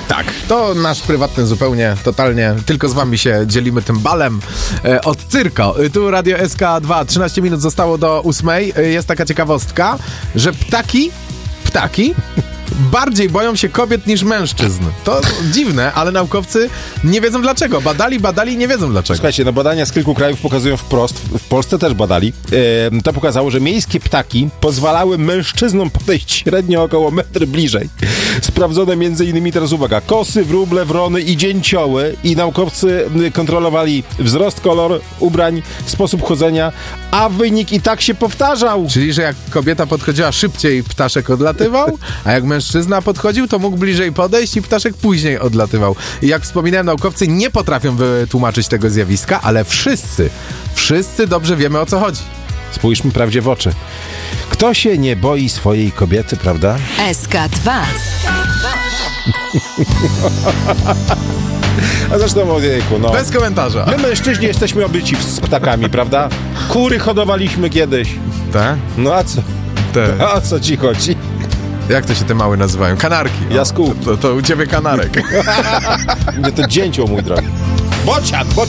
Tak, to nasz prywatny zupełnie, totalnie, tylko z wami się dzielimy tym balem od Cyrko. Tu Radio SK2, 13 minut zostało do 8. Jest taka ciekawostka, że ptaki bardziej boją się kobiet niż mężczyzn. To dziwne, ale naukowcy nie wiedzą dlaczego. Badali i nie wiedzą dlaczego. Słuchajcie, no badania z kilku krajów pokazują wprost, w Polsce też badali, to pokazało, że miejskie ptaki pozwalały mężczyznom podejść średnio około metr bliżej. Sprawdzone m.in. teraz uwaga, kosy, wróble, wrony i dzięcioły i naukowcy kontrolowali wzrost, kolor ubrań, sposób chodzenia, a wynik i tak się powtarzał. Czyli, że jak kobieta podchodziła szybciej, ptaszek odlatywał, a jak mężczyzna podchodził, to mógł bliżej podejść i ptaszek później odlatywał. I jak wspominałem, naukowcy nie potrafią wytłumaczyć tego zjawiska, ale wszyscy dobrze wiemy, o co chodzi. Spójrzmy prawdzie w oczy. Kto się nie boi swojej kobiety, prawda? SK2. A zresztą, ojejku, no. Bez komentarza. My mężczyźni jesteśmy obyci z ptakami, prawda? Kury hodowaliśmy kiedyś. Tak? No a co? Te. A co ci chodzi? Jak to się te małe nazywają? Kanarki. No. Jaskółki. To u ciebie kanarek. Nie, to dzięcioł, mój drogi. Bocian!